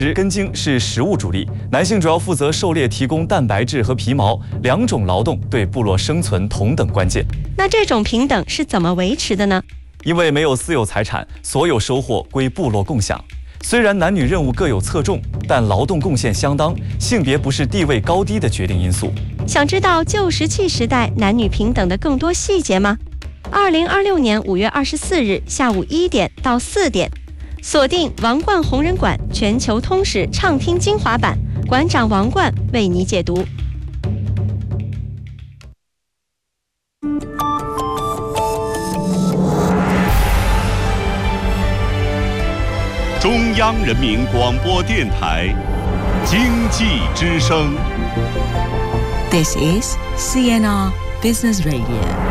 根茎是食物主力，男性主要负责狩猎，提供蛋白质和皮毛，两种劳动对部落生存同等关键。 那这种平等是怎么维持的呢？ 因为没有私有财产，所有收获归部落共享。虽然男女任务各有侧重，但劳动贡献相当，性别不是地位高低的决定因素。 想知道旧石器时代男女平等的更多细节吗？2026年5月24日下午1点到4点，锁定王冠红人馆全球通史畅听精华版，馆长王冠为你解读。 中央人民广播电台经济之声。 This is CNR Business Radio。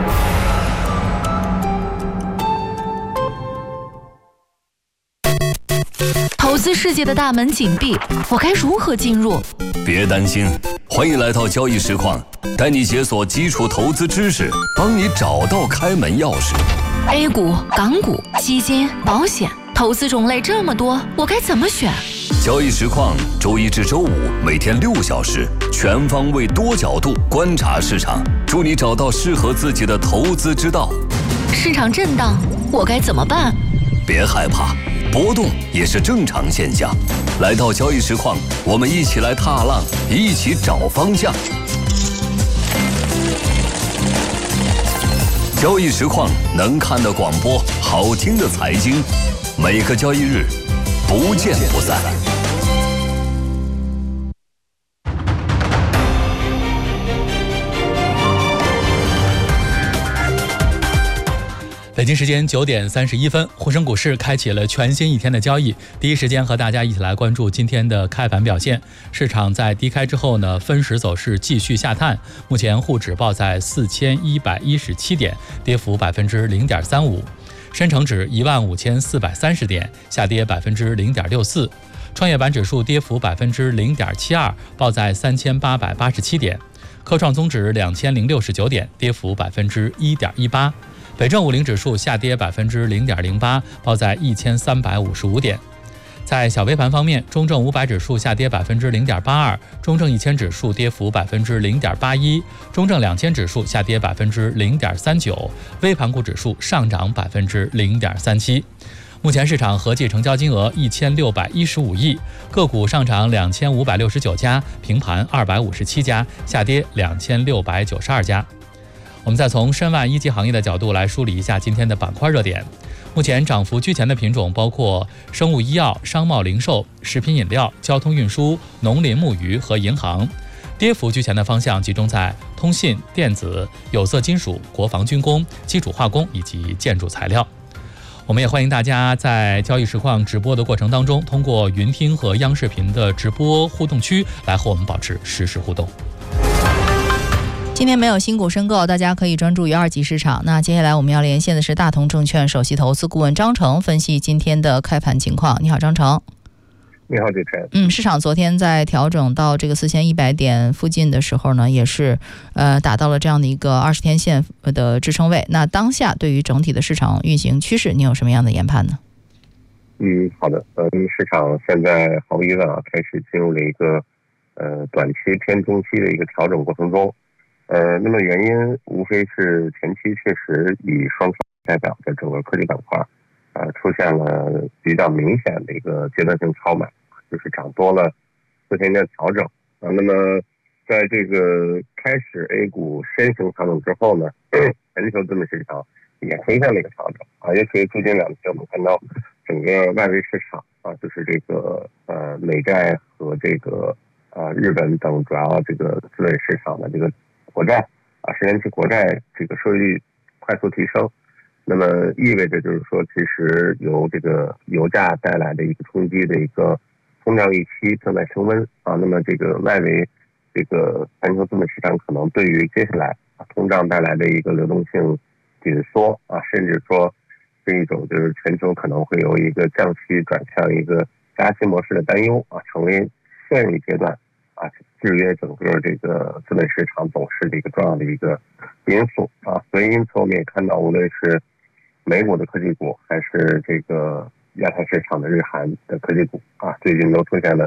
投资世界的大门紧闭，我该如何进入？ 别担心，欢迎来到交易实况，带你解锁基础投资知识，帮你找到开门钥匙。 A 股、港股、基金、保险，投资种类这么多，我该怎么选？ 交易实况周一至周五每天6小时，全方位多角度观察市场，助你找到适合自己的投资之道。 市场震荡，我该怎么办？ 别害怕，波动也是正常现象。来到交易实况，我们一起来踏浪，一起找方向。交易实况能看的广播，好听的财经，每个交易日不见不散。 北京时间9点31分，沪深股市开启了全新一天的交易。第一时间和大家一起来关注今天的开盘表现。市场在低开之后呢，分时走势继续下探，目前沪指报在4117点，跌幅0.35%。深成指15430点，下跌0.64%。创业板指数跌幅0.72%，报在3887点。科创综指2069点，跌幅1.18%。北证50指数下跌0.08%，报在1355点。在小微盘方面，中证500指数下跌0.82%，中证1000指数跌幅0.81%，中证2000指数下跌0.39%，微盘股指数上涨0.37%。目前市场合计成交金额1615亿，个股上涨2569家，平盘257家，下跌2692家。我们再从申万一级行业的角度来梳理一下今天的板块热点。目前涨幅居前的品种包括生物医药、商贸零售、食品饮料、交通运输、农林牧渔和银行。跌幅居前的方向集中在通信、电子、有色金属、国防军工、基础化工以及建筑材料。我们也欢迎大家在交易实况直播的过程当中，通过云听和央视频的直播互动区来和我们保持实时互动。 今天没有新股申购，大家可以专注于2级市场。那接下来我们要连线的是大同证券首席投资顾问张成，分析今天的开盘情况。你好，张成。 你好，主持人。 市场昨天在调整到这个4100点附近的时候呢，也是达到了这样的一个20天线的支撑位。那当下对于整体的市场运行趋势，你有什么样的研判呢？ 好的。市场现在毫无疑问开始进入了一个短期偏中期的一个调整过程中。那么原因无非是前期确实以双代表的整个科技板块出现了比较明显的一个阶段性超买，就是涨多了4天的调整那么在这个开始 A 股先行调整之后呢，全球资本市场也出现了一个调整尤其最近2天我们看到整个外围市场就是这个美债和这个日本等主要这个资本市场的这个国债10年期国债这个收益率快速提升，那么意味着就是说，其实由这个油价带来的一个冲击的一个通胀预期正在升温那么这个外围这个全球资本市场可能对于接下来通胀带来的一个流动性紧缩甚至说是一种就是全球可能会有一个降息转向一个加息模式的担忧成为现一阶段制约整个这个资本市场走势的一个重要的一个因素所以因此我们也看到，无论是美股的科技股还是这个亚太市场的日韩的科技股最近都出现了